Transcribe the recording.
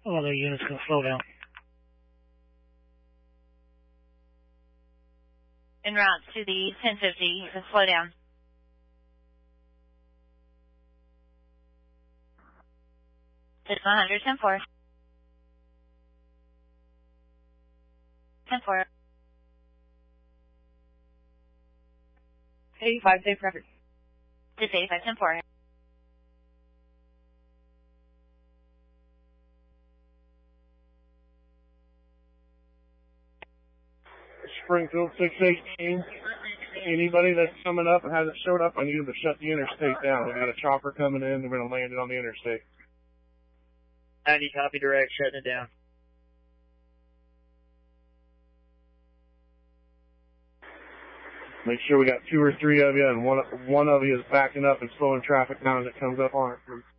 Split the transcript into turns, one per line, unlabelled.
All the units can slow down.
En route to the 1050, you can slow down. It's 100, 10-4. 10-4.
85, safe record.
This 85, 10-4.
Springfield 618. Anybody that's coming up and hasn't showed up, I need them to shut the interstate down. We got a chopper coming in. They're going to land it on the interstate.
90, copy direct, shutting it down.
Make sure we got 2 or 3 of you, and one of you is backing up and slowing traffic down as it comes up on it from